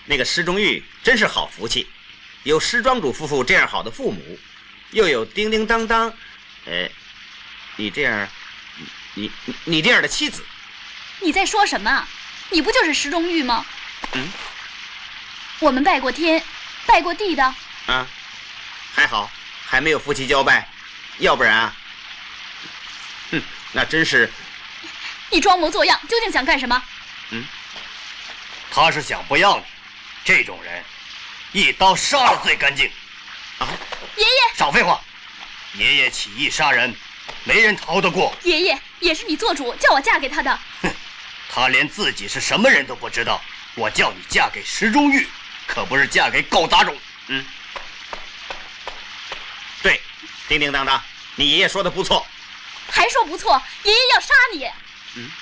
那个施中玉真是好福气，有施庄主夫妇这样好的父母，又有叮叮当当，你这样，你这样的妻子。 你在说什么？你不就是施中玉吗？ 嗯。 我们拜过天，拜过地的。 啊，还好还没有夫妻交拜，要不然啊，那真是。 你装模作样，究竟想干什么？ 他是想不要你，这种人，一刀杀了最干净。 啊！ 爷爷， 少废话！爷爷起义杀人，没人逃得过。 爷爷，也是你做主叫我嫁给他的。 哼，他连自己是什么人都不知道。我叫你嫁给石中玉，可不是嫁给狗杂种。 对，叮叮当当，你爷爷说的不错。 还说不错，爷爷要杀你。